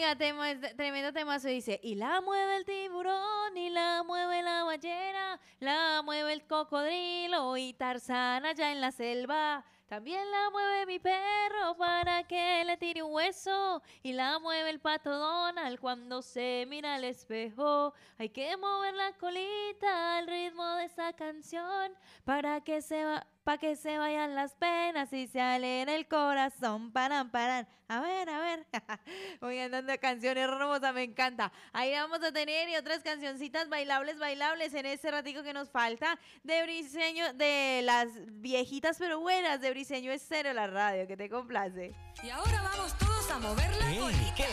Oiga, tremendo temazo, dice, y la mueve el tiburón, y la mueve la ballena, la mueve el cocodrilo y Tarzán allá en la selva. También la mueve mi perro para que le tire un hueso, y la mueve el pato Donald cuando se mira al espejo. Hay que mover la colita al ritmo de esa canción para que se vayan las penas y se alegre el corazón. Paran. A ver. Oigan, dando canciones hermosas, me encanta. Ahí vamos a tener y otras cancioncitas bailables en este ratico que nos falta de Briseño, de las viejitas pero buenas de Briseño Estéreo, la radio, que te complace. Y ahora vamos todos a mover la colita.